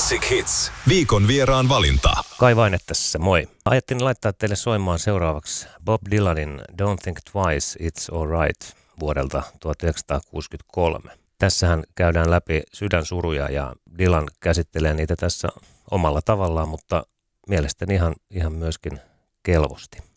Classic Hits. Viikon vieraan valinta. Kai Vaine tässä, moi. Ajattelin laittaa teille soimaan seuraavaksi Bob Dylanin Don't Think Twice, It's Alright vuodelta 1963. Tässähän käydään läpi sydänsuruja ja Dylan käsittelee niitä tässä omalla tavallaan, mutta mielestäni ihan myöskin kelvosti.